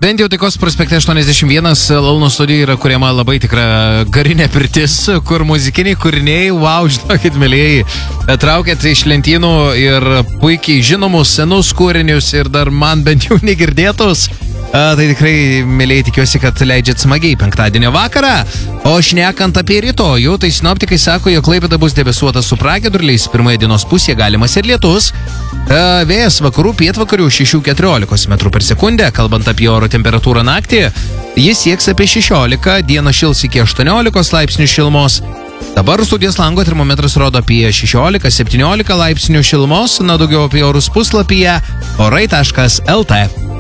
Bent jau Taikos prospekte 81 Launo studijoje yra kuriama labai tikra garinė pirtis, kur muzikiniai kūriniai, wow, žinokit, mėlyjei, traukėt iš lentynų ir puikiai žinomus senus kūrinius ir dar man bent jau negirdėtus. Tai tikrai, mėlyjei, tikiuosi, kad leidžiat smagiai penktadienio vakarą. O šnekant apie rytojų, tai sinoptikai sako, jog Klaipėda bus debesuota su pragiedruliais, pirmoje dienos pusėje galimas ir lietus. Vėjas vakarų pietvakarių 6-14 metrų per sekundę, kalbant apie oro temperatūrą naktį, jis sieks apie 16, dieną šils iki 18 laipsnių šilumos. Dabar studijos lango termometras rodo apie 16-17 laipsnių šilumos, na daugiau apie orus puslapyje orai.lt.